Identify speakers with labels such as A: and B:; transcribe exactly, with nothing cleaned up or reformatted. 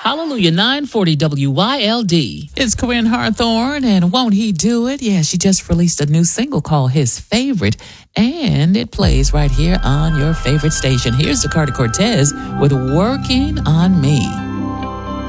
A: Hallelujah, nine forty W Y L D. It's Corinne Harthorne, and Won't He Do It? Yeah, she just released a new single called His Favorite, and it plays right here on your favorite station. Here's Zacardi Cortez with Working on Me.